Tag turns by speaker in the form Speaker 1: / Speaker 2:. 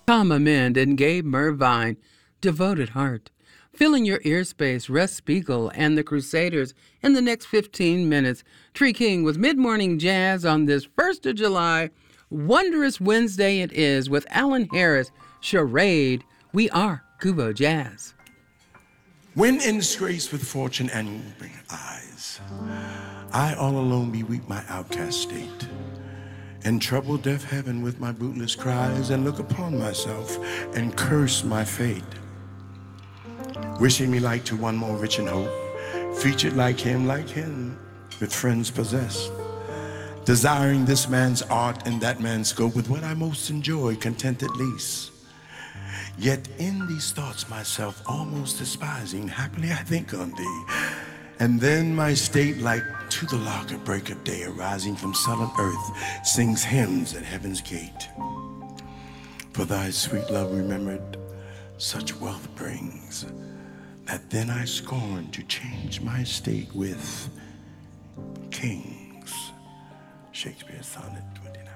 Speaker 1: Tom Amend and Gabe Mervine, Devoted Heart. Filling your ear space, Russ Spiegel and the Crusaders in the next 15 minutes. Tree King with Mid Morning Jazz on this 1st of July. Wondrous Wednesday it is with Alan Harris, Charade. We are Kubo Jazz.
Speaker 2: When in disgrace with fortune and eyes, I all alone beweep my outcast state, and trouble deaf heaven with my bootless cries, and look upon myself and curse my fate. Wishing me like to one more rich in hope, featured like him, with friends possessed. Desiring this man's art and that man's scope, with what I most enjoy, content at least. Yet in these thoughts myself almost despising, happily I think on thee. And then my state, like to the lark at break of day, arising from sullen earth, sings hymns at heaven's gate. For thy sweet love remembered such wealth brings, that then I scorn to change my state with kings. Shakespeare, Sonnet 29.